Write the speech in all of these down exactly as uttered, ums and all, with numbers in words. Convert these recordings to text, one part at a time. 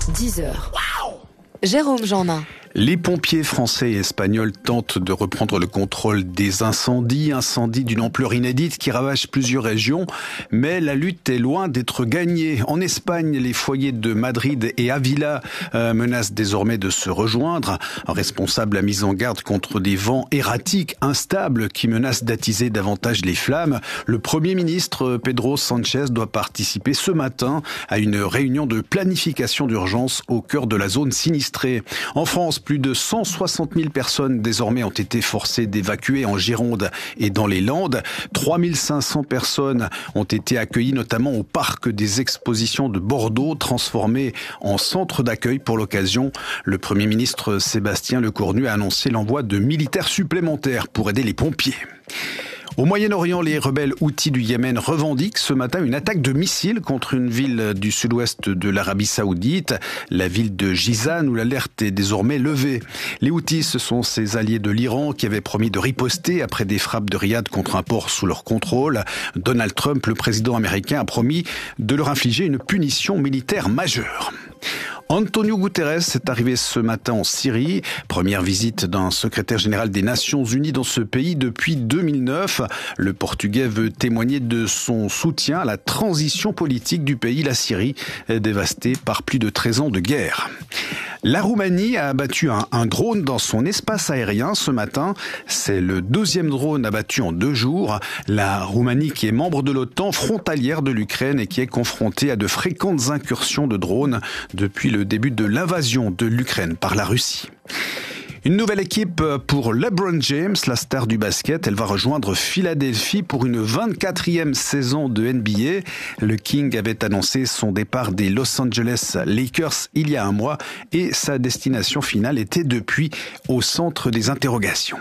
dix heures. Wow. Jérôme Jeannin. Les pompiers français et espagnols tentent de reprendre le contrôle des incendies, incendies d'une ampleur inédite qui ravagent plusieurs régions, mais la lutte est loin d'être gagnée. En Espagne, les foyers de Madrid et Avila euh, menacent désormais de se rejoindre. Un responsable a mis en garde contre des vents erratiques, instables, qui menacent d'attiser davantage les flammes. Le Premier ministre Pedro Sánchez doit participer ce matin à une réunion de planification d'urgence au cœur de la zone sinistrée. En France, plus de cent soixante mille personnes désormais ont été forcées d'évacuer en Gironde et dans les Landes. trois mille cinq cents personnes ont été accueillies notamment au parc des expositions de Bordeaux, transformé en centre d'accueil pour l'occasion. Le Premier ministre Sébastien Lecornu a annoncé l'envoi de militaires supplémentaires pour aider les pompiers. Au Moyen-Orient, les rebelles houthis du Yémen revendiquent ce matin une attaque de missiles contre une ville du sud-ouest de l'Arabie Saoudite, la ville de Jizan, où l'alerte est désormais levée. Les houthis, ce sont ces alliés de l'Iran qui avaient promis de riposter après des frappes de Riyad contre un port sous leur contrôle. Donald Trump, le président américain, a promis de leur infliger une punition militaire majeure. Antonio Guterres est arrivé ce matin en Syrie. Première visite d'un secrétaire général des Nations Unies dans ce pays depuis deux mille neuf. Le Portugais veut témoigner de son soutien à la transition politique du pays, la Syrie, dévastée par plus de treize ans de guerre. La Roumanie a abattu un, un drone dans son espace aérien ce matin. C'est le deuxième drone abattu en deux jours. La Roumanie, qui est membre de l'OTAN, frontalière de l'Ukraine et qui est confrontée à de fréquentes incursions de drones depuis le début de l'invasion de l'Ukraine par la Russie. Une nouvelle équipe pour LeBron James, la star du basket. Elle va rejoindre Philadelphie pour une vingt-quatrième saison de N B A. Le King avait annoncé son départ des Los Angeles Lakers il y a un mois et sa destination finale était depuis au centre des interrogations.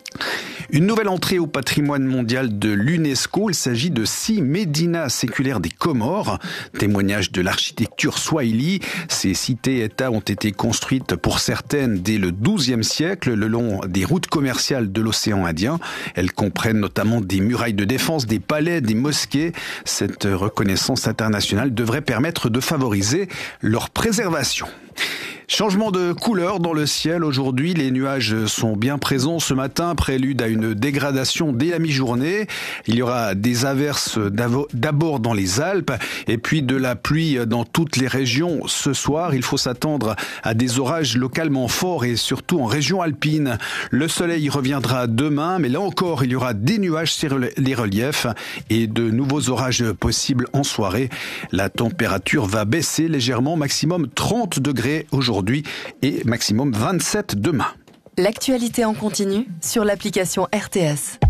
Une nouvelle entrée au patrimoine mondial de l'UNESCO. Il s'agit de six médinas séculaires des Comores, témoignage de l'architecture swahili. Ces cités-États ont été construites pour certaines dès le douzième siècle le long des routes commerciales de l'océan Indien. Elles comprennent notamment des murailles de défense, des palais, des mosquées. Cette reconnaissance internationale devrait permettre de favoriser leur préservation. Changement de couleur dans le ciel aujourd'hui, les nuages sont bien présents ce matin, prélude à une dégradation dès la mi-journée. Il y aura des averses d'abord dans les Alpes et puis de la pluie dans toutes les régions ce soir. Il faut s'attendre à des orages localement forts et surtout en région alpine. Le soleil reviendra demain, mais là encore il y aura des nuages sur les reliefs et de nouveaux orages possibles en soirée. La température va baisser légèrement, maximum trente degrés aujourd'hui. Aujourd'hui et maximum vingt-sept demain. L'actualité en continu sur l'application R T S.